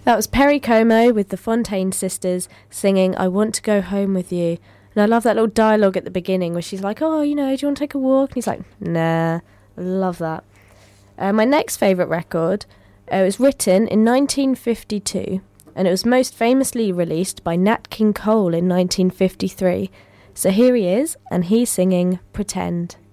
That was Perry Como with the Fontaine Sisters singing I Want to Go Home With You. And I love that little dialogue at the beginning where she's like, oh, do you want to take a walk? And he's like, nah. I love that. My next favourite record was written in 1952 and it was most famously released by Nat King Cole in 1953. So here he is and he's singing Pretend.